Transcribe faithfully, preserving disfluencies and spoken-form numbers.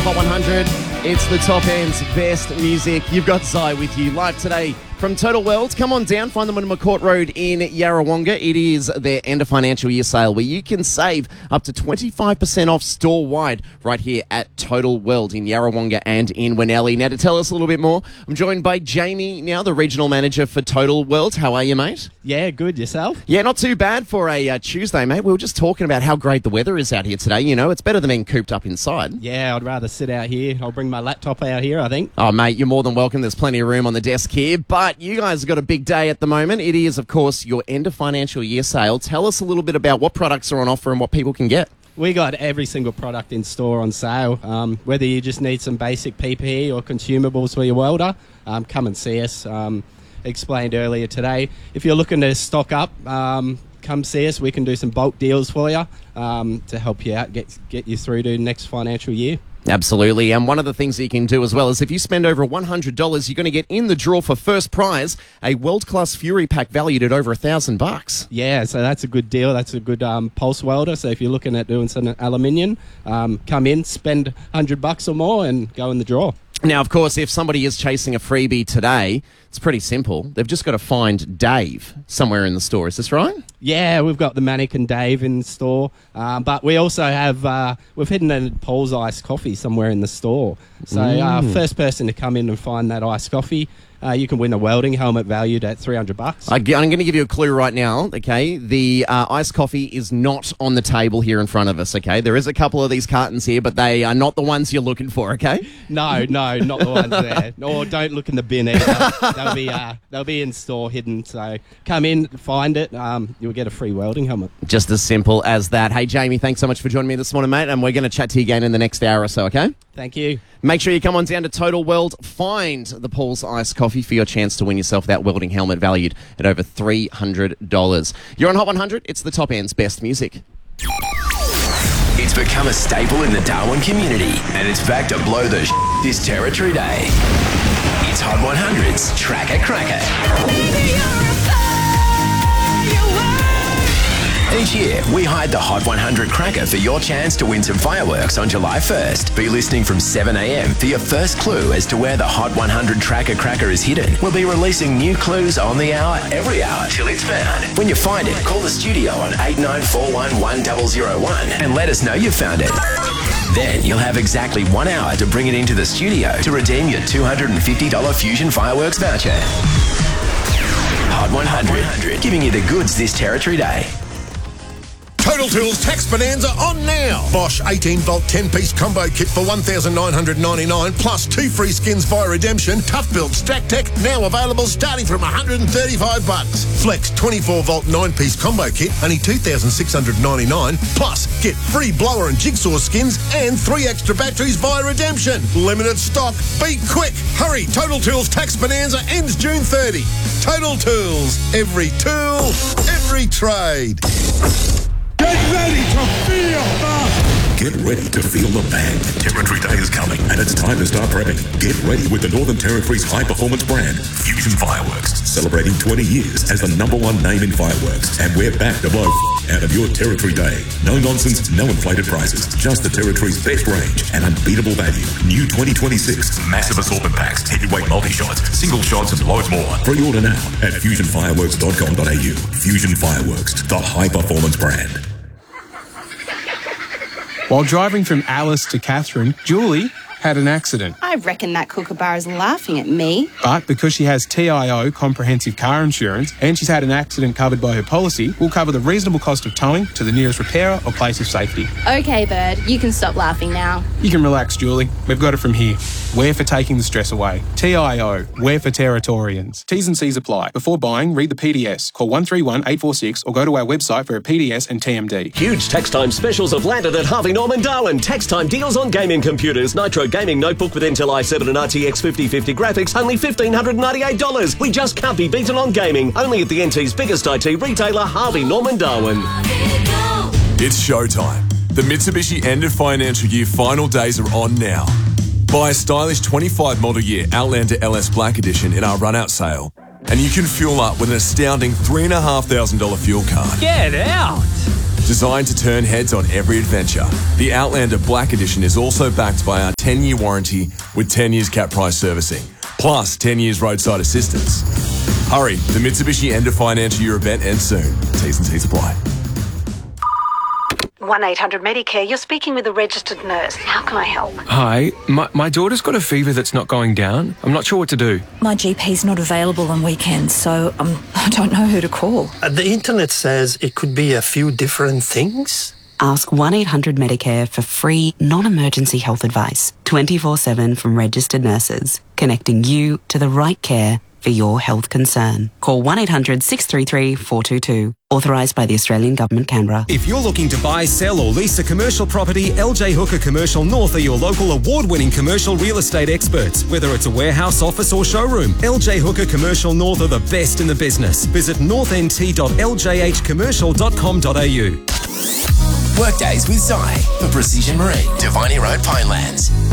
Hot one hundred. It's the top end's best music. You've got Zai with you live today from Total World. Come on down, find them on McCourt Road in Yarrawonga. It is their end of financial year sale where you can save up to twenty-five percent off store-wide right here at Total World in Yarrawonga and in Winnellie. Now, to tell us a little bit more, I'm joined by Jamie now, the regional manager for Total World. How are you, mate? Yeah, good. Yourself? Yeah, not too bad for a uh, Tuesday, mate. We were just talking about how great the weather is out here today. You know, it's better than being cooped up inside. Yeah, I'd rather sit out here. I'll bring my laptop out here, I think. Oh, mate, you're more than welcome. There's plenty of room on the desk here. But you guys have got a big day at the moment. It is, of course, your end of financial year sale. Tell us a little bit about what products are on offer and what people can get. We got every single product in store on sale. Um, whether you just need some basic P P E or consumables for your welder, um, come and see us. Um, explained earlier today. If you're looking to stock up, um, come see us. We can do some bulk deals for you um, to help you out, get get you through to next financial year. Absolutely. And one of the things that you can do as well is if you spend over one hundred dollars, you're going to get in the draw for first prize a world-class Fury pack valued at over a thousand bucks. Yeah, so that's a good deal. That's a good um, pulse welder. So if you're looking at doing some aluminium, um, come in, spend one hundred bucks or more and go in the draw. Now, of course, if somebody is chasing a freebie today, it's pretty simple. They've just got to find Dave somewhere in the store. Is this right? Yeah, we've got the Mannequin Dave in store, um, but we also have, uh, we've hidden a Paul's Iced Coffee somewhere in the store. So uh, first person to come in and find that iced coffee, uh, you can win a welding helmet valued at three hundred bucks. I'm going to give you a clue right now, okay? The uh, iced coffee is not on the table here in front of us, okay? There is a couple of these cartons here, but they are not the ones you're looking for, okay? No, no, not the ones there. Or don't look in the bin either. They'll be, uh, they'll be in store hidden. So come in, find it. Um, you'll get a free welding helmet. Just as simple as that. Hey, Jamie, thanks so much for joining me this morning, mate, and we're going to chat to you again in the next hour or so, okay? Thank you. Make sure you come on down to Total World, find the Paul's Iced Coffee for your chance to win yourself that welding helmet valued at over three hundred dollars. You're on Hot one hundred. It's the top end's best music. It's become a staple in the Darwin community, and it's back to blow the sh- this Territory Day. It's Hot one hundred's Tracker Cracker. Each year, we hide the Hot one hundred Cracker for your chance to win some fireworks on July first. Be listening from seven a.m. for your first clue as to where the Hot one hundred Tracker Cracker is hidden. We'll be releasing new clues on the hour, every hour, till it's found. When you find it, call the studio on eight nine four one, one zero zero one and let us know you found it. Then you'll have exactly one hour to bring it into the studio to redeem your two hundred fifty dollars Fusion Fireworks voucher. Hot one hundred, giving you the goods this Territory Day. Total Tools Tax Bonanza on now. Bosch eighteen volt ten piece combo kit for one thousand nine hundred ninety-nine dollars plus two free skins via redemption. Tough Built Stack Tech now available starting from one hundred thirty-five bucks. Flex twenty-four volt nine piece combo kit only two thousand six hundred ninety-nine dollars plus get free blower and jigsaw skins and three extra batteries via redemption. Limited stock. Be quick. Hurry. Total Tools Tax Bonanza ends June thirtieth. Total Tools. Every tool, every trade. Get ready to feel the... Get ready to feel the bang. Territory Day is coming, and it's time to start prepping. Get ready with the Northern Territory's high-performance brand, Fusion Fireworks, celebrating twenty years as the number one name in fireworks. And we're back to blow out of your Territory Day. No nonsense, no inflated prices, just the Territory's best range and unbeatable value. New twenty twenty-six massive assortment packs, heavyweight multi-shots, single shots, and loads more. Pre-order now at fusion fireworks dot com dot a u. Fusion Fireworks, the high-performance brand. While driving from Alice to Catherine, Julie had an accident. I reckon that kookaburra is laughing at me. But because she has T I O, comprehensive car insurance, and she's had an accident covered by her policy, we'll cover the reasonable cost of towing to the nearest repairer or place of safety. Okay, Bird, you can stop laughing now. You can relax, Julie. We've got it from here. We're for taking the stress away. T I O, we're for Territorians. T's and C's apply. Before buying, read the P D S. Call one three one, eight four six or go to our website for a P D S and T M D. Huge tax time specials have landed at Harvey Norman Darwin. Tax time deals on gaming computers. Nitro Gaming Notebook with Intel i seven and R T X fifty fifty graphics, only one thousand five hundred ninety-eight dollars. We just can't be beaten on gaming. Only at the N T's biggest I T retailer, Harvey Norman Darwin. It's showtime. The Mitsubishi end of financial year final days are on now. Buy a stylish twenty-five model year Outlander L S Black Edition in our run-out sale, and you can fuel up with an astounding three thousand five hundred dollars fuel card. Get out! Designed to turn heads on every adventure, the Outlander Black Edition is also backed by our ten-year warranty with ten years cap price servicing, plus ten years roadside assistance. Hurry, the Mitsubishi end of financial year event ends soon. T's and C's apply. one eight hundred Medicare, you're speaking with a registered nurse. How can I help? Hi, my, my daughter's got a fever that's not going down. I'm not sure what to do. My G P's not available on weekends, so um, I don't know who to call. Uh, the internet says it could be a few different things. Ask one eight hundred Medicare for free, non-emergency health advice, twenty-four seven from registered nurses, connecting you to the right care for your health concern. Call one eight hundred six three three four two two. Authorised by the Australian Government, Canberra. If you're looking to buy, sell or lease a commercial property, L J Hooker Commercial North are your local award-winning commercial real estate experts. Whether it's a warehouse, office or showroom, L J Hooker Commercial North are the best in the business. Visit north n t dot l j h commercial dot com dot a u. Workdays with Zy for Precision Marine, Diviny Road, Pinelands.